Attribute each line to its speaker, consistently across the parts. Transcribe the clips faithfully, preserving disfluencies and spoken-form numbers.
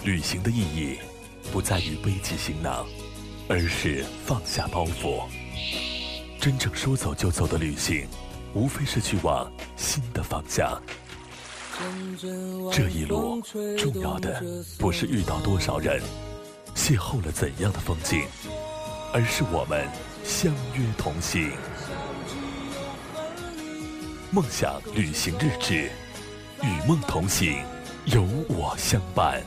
Speaker 1: 旅行的意义不在于背起行囊，而是放下包袱。真正说走就走的旅行，无非是去往新的方向。这一路重要的不是遇到多少人，邂逅了怎样的风景，而是我们相约同行。梦想旅行日志，与梦同行，有我相伴。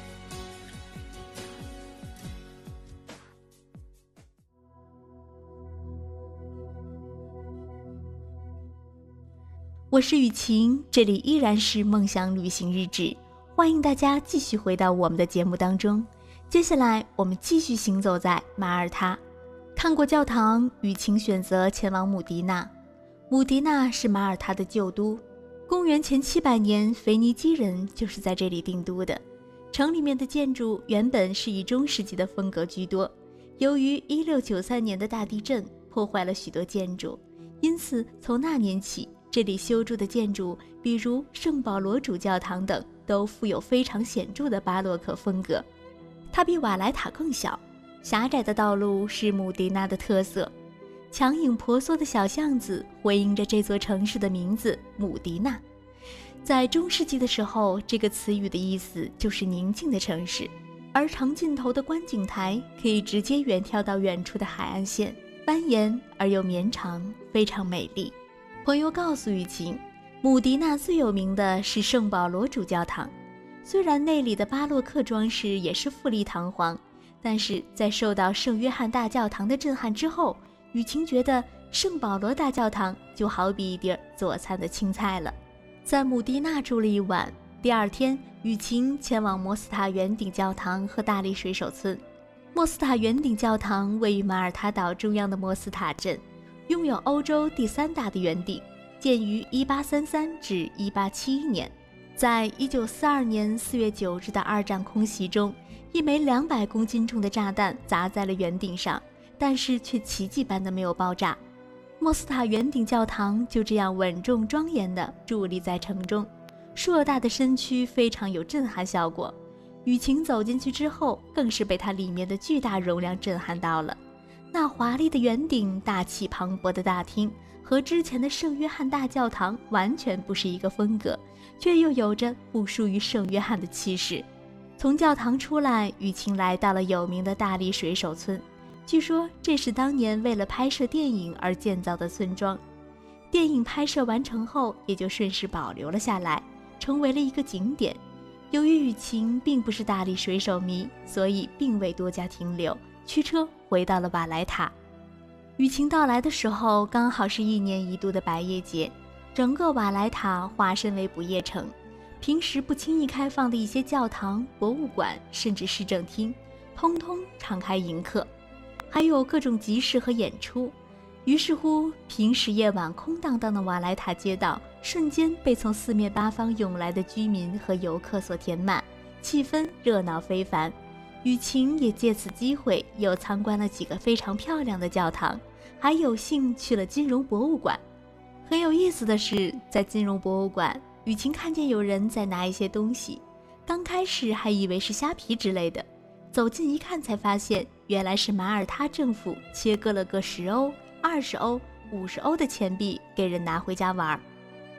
Speaker 2: 我是雨晴，这里依然是梦想旅行日志，欢迎大家继续回到我们的节目当中。接下来我们继续行走在马耳他，看过教堂，雨晴选择前往姆迪纳。姆迪纳是马耳他的旧都，公元前七百年，腓尼基人就是在这里定都的。城里面的建筑原本是以中世纪的风格居多，由于一六九三年的大地震破坏了许多建筑，因此从那年起，这里修筑的建筑，比如圣保罗主教堂等，都富有非常显著的巴洛克风格。它比瓦莱塔更小，狭窄的道路是姆迪纳的特色，强影婆娑的小巷子回应着这座城市的名字姆迪纳。在中世纪的时候，这个词语的意思就是宁静的城市，而长尽头的观景台可以直接远眺到远处的海岸线，蜿蜒而又绵长，非常美丽。朋友告诉雨晴，姆迪纳最有名的是圣保罗主教堂，虽然内里的巴洛克装饰也是富丽堂皇，但是在受到圣约翰大教堂的震撼之后，雨晴觉得圣保罗大教堂就好比一碟佐餐的青菜了。在姆迪纳住了一晚，第二天雨晴前往莫斯塔圆顶教堂和大力水手村。莫斯塔圆顶教堂位于马耳他岛中央的莫斯塔镇，拥有欧洲第三大的圆顶，建于一八三三至一八七一年。在一九四二年四月九日的二战空袭中，一枚两百公斤重的炸弹砸在了圆顶上，但是却奇迹般的没有爆炸。莫斯塔圆顶教堂就这样稳重庄严地伫立在城中，硕大的身躯非常有震撼效果。雨晴走进去之后，更是被它里面的巨大容量震撼到了。那华丽的圆顶、大气磅礴的大厅和之前的圣约翰大教堂完全不是一个风格，却又有着不输于圣约翰的气势。从教堂出来，雨晴来到了有名的大力水手村，据说这是当年为了拍摄电影而建造的村庄。电影拍摄完成后，也就顺势保留了下来，成为了一个景点。由于雨晴并不是大力水手迷，所以并未多加停留，驱车回到了瓦莱塔。雨晴到来的时候，刚好是一年一度的百叶节，整个瓦莱塔化身为不夜城。平时不轻易开放的一些教堂、博物馆，甚至市政厅，通通敞开迎客，还有各种集市和演出。于是乎，平时夜晚空荡荡的瓦莱塔街道，瞬间被从四面八方涌来的居民和游客所填满，气氛热闹非凡。雨晴也借此机会又参观了几个非常漂亮的教堂，还有幸去了金融博物馆。很有意思的是，在金融博物馆，雨晴看见有人在拿一些东西，刚开始还以为是虾皮之类的，走近一看才发现，原来是马耳他政府切割了个十欧、二十欧、五十欧的钱币给人拿回家玩。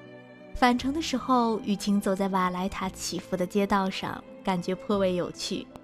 Speaker 2: 返程的时候，雨晴走在瓦莱塔起伏的街道上，感觉颇为有趣。